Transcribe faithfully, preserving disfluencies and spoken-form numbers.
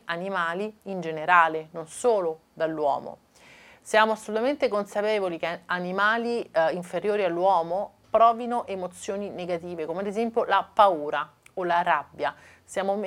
animali in generale, non solo dall'uomo. Siamo assolutamente consapevoli che animali eh, inferiori all'uomo provino emozioni negative, come ad esempio la paura o la rabbia. Siamo